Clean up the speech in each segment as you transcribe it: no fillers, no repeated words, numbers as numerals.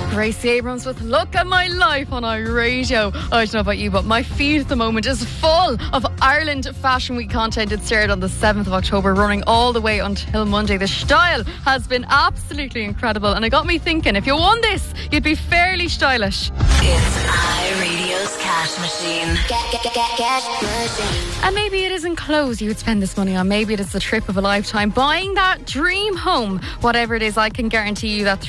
Gracie Abrams with Look at My Life on our radio. I don't know about you, but my feed at the moment is full of Ireland Fashion Week content. It started on the 7th of October, running all the way until Monday. The style has been absolutely incredible, and it got me thinking, if you won this, you'd be fairly stylish. It's iRadio's cash machine. Cash machine. And maybe it isn't clothes you would spend this money on. Maybe it is the trip of a lifetime. Buying that dream home. Whatever it is, I can guarantee you that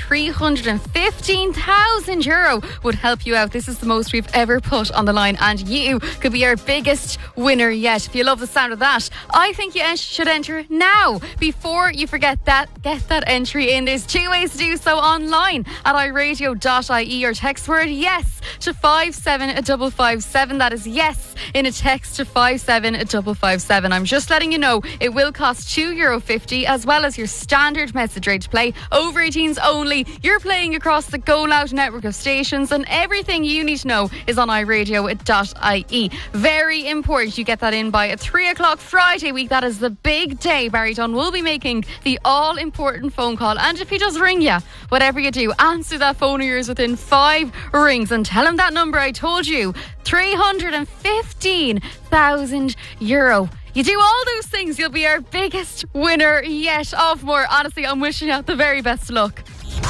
€315,000 would help you out. This is the most we've ever put on the line, and you could be our biggest winner yet. If you love the sound of that, I think you should enter now before you forget that. Get that entry in. There's two ways to do so: online at iRadio.ie, or text word yes to 57557. That is yes in a text to 57557. I'm just letting you know it will cost €2.50, as well as your standard message rate to play. Over 18s only. You're playing across the Go Loud network of stations, and everything you need to know is on iRadio.ie. Very important you get that in by 3 o'clock Friday week. That is the big day. Barry Dunn will be making the all-important phone call, and if he does ring you, whatever you do, answer that phone of yours within 5 rings and tell him that number I told you. €315,000. You do all those things, you'll be our biggest winner yet. Of more, honestly, I'm wishing you the very best of luck.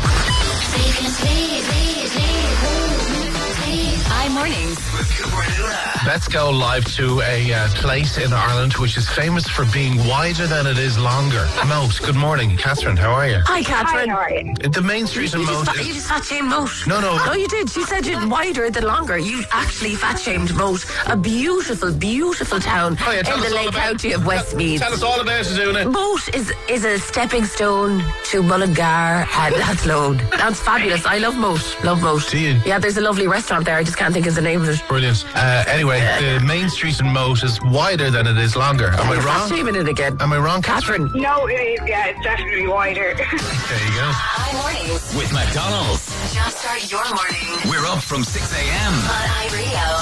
iMornings. Let's go live to a place in Ireland which is famous for being wider than it is longer. Moat, good morning. Catherine, how are you? Hi, Catherine. Hi, how are you? The main street in Moat You just fat shamed Moat. No. No, you did. She said you'd wider than longer. You actually fat shamed Moat. A beautiful, beautiful town Oh, yeah, tell in us the all Lake about- County of Westmeath. Tell us all about it, Una. Moat is a stepping stone to Mullingar and Athlone. That's fabulous. I love Moat. Love Moat. Do you? Yeah, there's a lovely restaurant there. I just can't think of the name of it. Brilliant. Anyway, the main street in Moat is wider than it is longer. Am I You're fat wrong? shaming it again. Am I wrong, Catherine? No, it is, yeah, it's definitely wider. There you go. iMornings. With McDonald's. Just start your morning We're up from 6 a.m. on iRadio.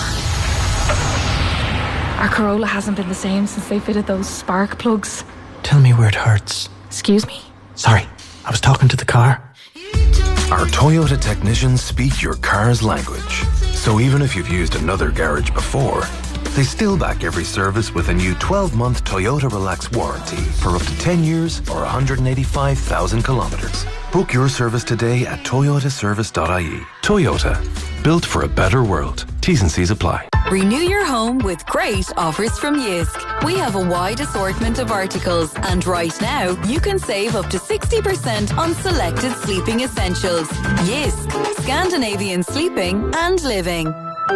Our Corolla hasn't been the same since they fitted those spark plugs. Tell me where it hurts. Excuse me? Sorry, I was talking to the car. Our Toyota technicians speak your car's language. So even if you've used another garage before, they still back every service with a new 12-month Toyota Relax warranty for up to 10 years or 185,000 kilometers. Book your service today at toyotaservice.ie. Toyota, built for a better world. T's and C's apply. Renew your home with great offers from Yisk. We have a wide assortment of articles, and right now you can save up to 60% on selected sleeping essentials. Yisk, Scandinavian sleeping and living.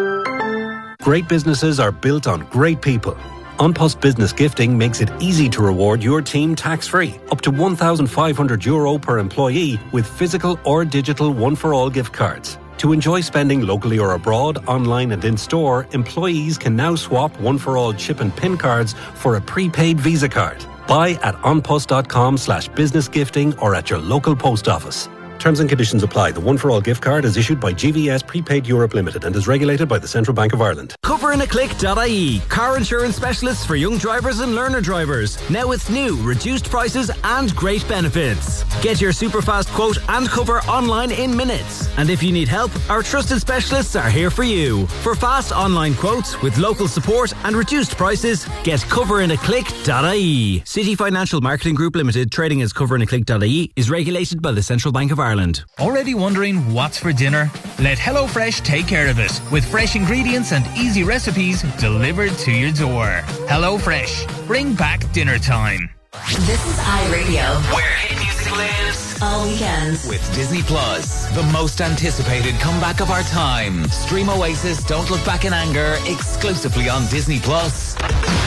Great businesses are built on great people. An Post Business Gifting makes it easy to reward your team tax-free, up to €1,500 per employee with physical or digital one-for-all gift cards. To enjoy spending locally or abroad, online and in-store, employees can now swap one-for-all chip and PIN cards for a prepaid Visa card. Buy at onpost.com/businessgifting or at your local post office. Terms and conditions apply. The one-for-all gift card is issued by GVS Prepaid Europe Limited and is regulated by the Central Bank of Ireland. Coverinaclick.ie. Car insurance specialists for young drivers and learner drivers. Now with new, reduced prices and great benefits. Get your super fast quote and cover online in minutes. And if you need help, our trusted specialists are here for you. For fast online quotes with local support and reduced prices, get Coverinaclick.ie. City Financial Marketing Group Limited, trading as Coverinaclick.ie, is regulated by the Central Bank of Ireland. Already wondering what's for dinner? Let HelloFresh take care of it with fresh ingredients and easy recipes delivered to your door. HelloFresh, bring back dinner time. This is iRadio. Where hit music lives. All weekend. With Disney Plus, the most anticipated comeback of our time. Stream Oasis Don't Look Back in Anger exclusively on Disney Plus.